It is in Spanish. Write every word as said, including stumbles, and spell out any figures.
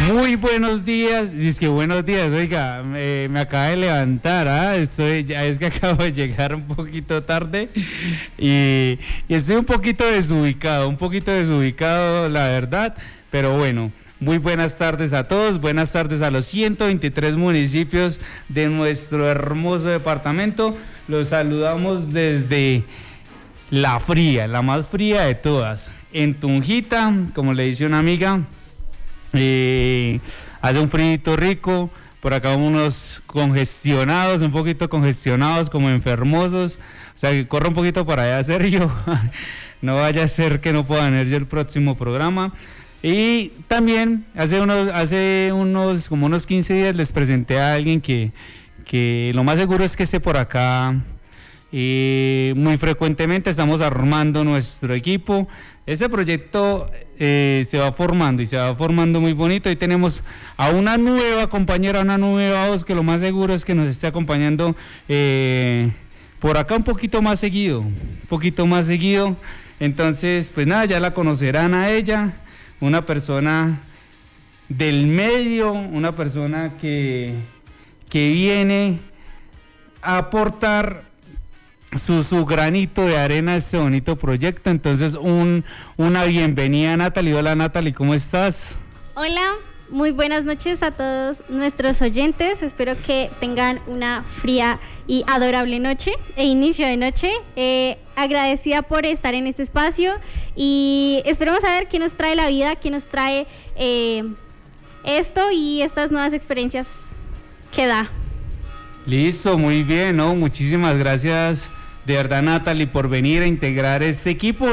Muy buenos días, dice que buenos días, oiga, me, me acaba de levantar, ¿ah? Estoy, ya es que acabo de llegar un poquito tarde y, y estoy un poquito desubicado, un poquito desubicado, la verdad, pero bueno, muy buenas tardes a todos, buenas tardes a los ciento veintitrés municipios de nuestro hermoso departamento, los saludamos desde la fría, la más fría de todas, en Tunjita, como le dice una amiga. Eh, hace un frío rico, por acá unos congestionados, un poquito congestionados, como enfermosos, o sea que corra un poquito para allá, Sergio, no vaya a ser que no pueda venir yo el próximo programa. Y también hace unos, hace unos, como unos quince días les presenté a alguien que, que lo más seguro es que esté por acá. Y muy frecuentemente estamos armando nuestro equipo. Ese proyecto eh, se va formando y se va formando muy bonito. Hoy tenemos a una nueva compañera, una nueva voz que lo más seguro es que nos esté acompañando eh, por acá un poquito más seguido, un poquito más seguido. Entonces, pues nada, ya la conocerán a ella, una persona del medio, una persona que, que viene a aportar Su, su granito de arena a este bonito proyecto. Entonces un, una bienvenida, Natalie. Hola, Natalie, ¿cómo estás? Hola, muy buenas noches a todos nuestros oyentes, espero que tengan una fría y adorable noche e inicio de noche, eh, agradecida por estar en este espacio y esperemos saber qué nos trae la vida, qué nos trae eh, esto y estas nuevas experiencias que da. Listo, muy bien, ¿no? Muchísimas gracias de verdad, Natalie, por venir a integrar este equipo.